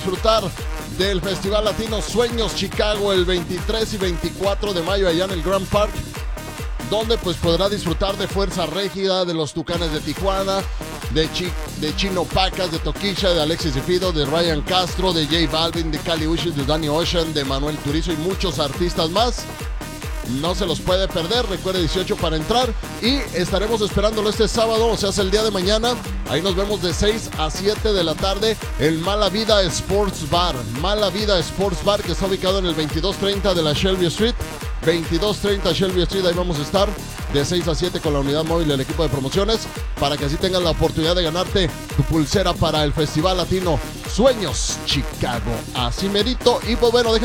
disfrutar del Festival Latino Sueños Chicago el 23 y 24 de mayo allá en el Grand Park, donde pues podrá disfrutar de Fuerza Régida, de los Tucanes de Tijuana, de Chino Pacas, de Toquilla, de Alexis y Fido, de Ryan Castro, de J Balvin, de Kali Uchis, de Danny Ocean, de Manuel Turizo y muchos artistas más. No se los puede perder, recuerde 18 para entrar y estaremos esperándolo este sábado, o sea, es el día de mañana. Ahí nos vemos de 6 a 7 de la tarde en Mala Vida Sports Bar. Mala Vida Sports Bar, que está ubicado en el 2230 de la Shelby Street. 2230 Shelby Street, ahí vamos a estar de 6 a 7 con la unidad móvil del equipo de promociones para que así tengas la oportunidad de ganarte tu pulsera para el Festival Latino Sueños Chicago. Así merito. Y pues bueno,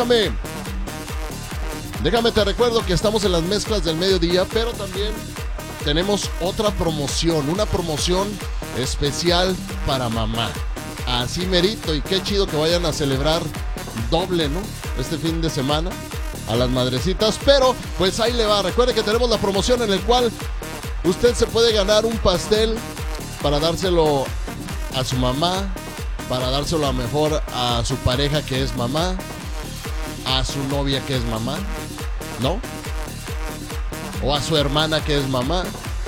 Déjame te recuerdo que estamos en las mezclas del mediodía, pero también tenemos otra promoción, una promoción especial para mamá. Así merito, y qué chido que vayan a celebrar doble, ¿no? Este fin de semana a las madrecitas, pero pues ahí le va. Recuerde que tenemos la promoción en el cual usted se puede ganar un pastel para dárselo a su mamá, para dárselo a mejor a su pareja que es mamá, a su novia que es mamá, ¿no? O a su hermana que es mamá.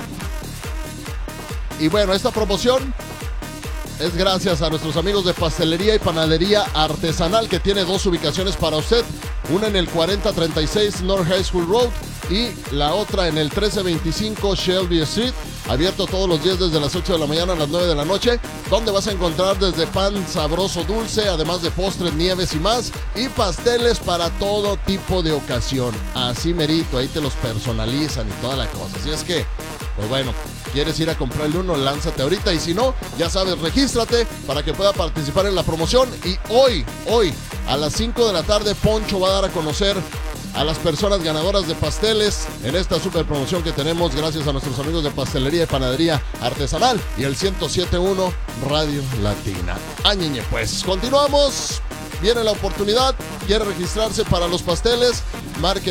Y bueno, esta promoción es gracias a nuestros amigos de Pastelería y Panadería Artesanal, que tiene dos ubicaciones para usted. Una en el 4036 North High School Road y la otra en el 1325 Shelby Street. Abierto todos los días desde las 8 de la mañana a las 9 de la noche, donde vas a encontrar desde pan sabroso dulce, además de postres, nieves y más, y pasteles para todo tipo de ocasión. Así merito, ahí te los personalizan y toda la cosa. Así es que, pues bueno, quieres ir a comprarle uno, lánzate ahorita, y si no, ya sabes, regístrate para que pueda participar en la promoción. Y hoy, a las 5 de la tarde, Poncho va a dar a conocer a las personas ganadoras de pasteles en esta super promoción que tenemos gracias a nuestros amigos de Pastelería y Panadería Artesanal y el 107.1 Radio Latina. Añeñe, pues continuamos. Viene la oportunidad, quiere registrarse para los pasteles, marque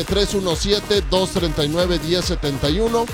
317-239-1071,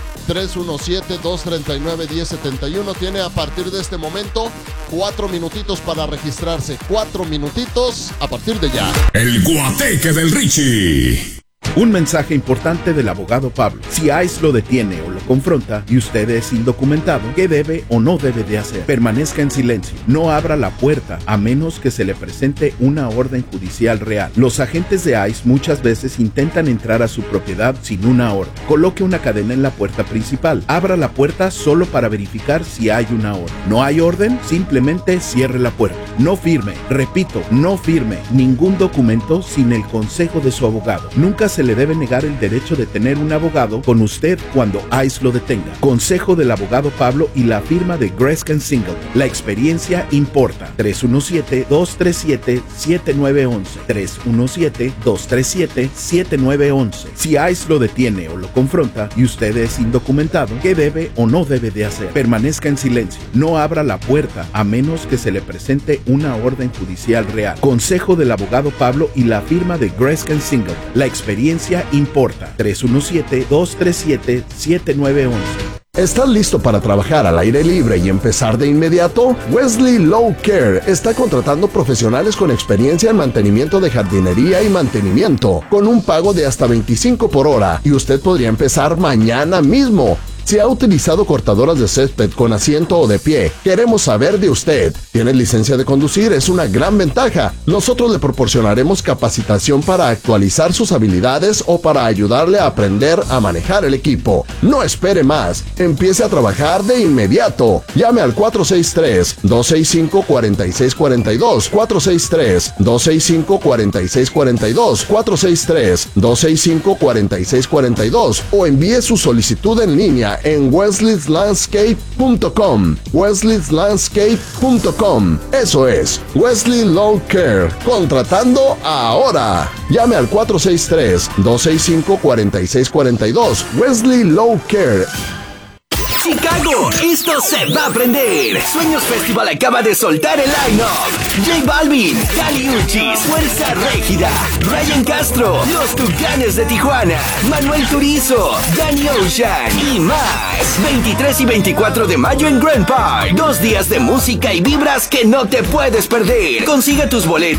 317-239-1071. Tiene a partir de este momento 4 minutitos para registrarse, 4 minutitos a partir de ya. El Guateque del Richie. Un mensaje importante del abogado Pablo. Si ICE lo detiene o lo confronta y usted es indocumentado, ¿qué debe o no debe de hacer? Permanezca en silencio. No abra la puerta a menos que se le presente una orden judicial real. Los agentes de ICE muchas veces intentan entrar a su propiedad sin una orden. Coloque una cadena en la puerta principal. Abra la puerta solo para verificar si hay una orden. ¿No hay orden? Simplemente cierre la puerta. No firme, repito, no firme ningún documento sin el consejo de su abogado. Nunca se le debe negar el derecho de tener un abogado con usted cuando ICE lo detenga. Consejo del abogado Pablo y la firma de Grescan Singleton. La experiencia importa. 317-237-7911. 317-237-7911. Si ICE lo detiene o lo confronta y usted es indocumentado, ¿qué debe o no debe de hacer? Permanezca en silencio. No abra la puerta a menos que se le presente una orden judicial real. Consejo del abogado Pablo y la firma de Grescan Singleton. La experiencia importa. 317-237-7911. ¿Estás listo para trabajar al aire libre y empezar de inmediato? Wesley Lawn Care está contratando profesionales con experiencia en mantenimiento de jardinería y mantenimiento, con un pago de hasta 25 por hora, y usted podría empezar mañana mismo. Si ha utilizado cortadoras de césped con asiento o de pie, queremos saber de usted. ¿Tiene licencia de conducir? Es una gran ventaja. Nosotros le proporcionaremos capacitación para actualizar sus habilidades o para ayudarle a aprender a manejar el equipo. No espere más. Empiece a trabajar de inmediato. Llame al 463-265-4642, 463-265-4642, 463-265-4642, o envíe su solicitud en línea en wesleylandscape.com. wesleylandscape.com. Eso es, Wesley Lawn Care, contratando ahora. Llame al 463-265-4642. Wesley Lawn Care. Chicago, esto se va a prender. Sueños Festival acaba de soltar el line-up. J Balvin, Kali Uchis, Fuerza Régida, Ryan Castro, Los Tucanes de Tijuana, Manuel Turizo, Danny Ocean y más. 23 y 24 de mayo en Grand Park. 2 días de música y vibras que no te puedes perder. Consigue tus boletos